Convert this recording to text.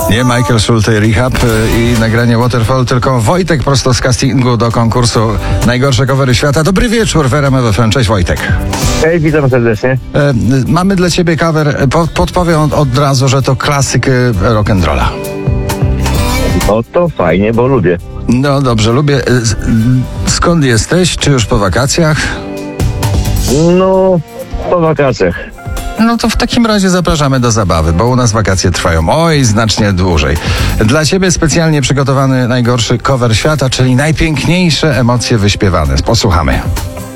Nie Michael Schulte, Rehab i nagranie Waterfall, tylko Wojtek prosto z castingu do konkursu Najgorsze covery świata. Dobry wieczór w RMF FM. Cześć Wojtek. Hej, witam serdecznie. Mamy dla ciebie cover. Podpowiem od razu, że to klasyk rock'n'rolla. No to fajnie, bo lubię. No dobrze, lubię. Skąd jesteś? Czy już po wakacjach? No, po wakacjach. No to w takim razie zapraszamy do zabawy, bo u nas wakacje trwają znacznie dłużej. Dla ciebie specjalnie przygotowany najgorszy cover świata, czyli najpiękniejsze emocje wyśpiewane. Posłuchamy.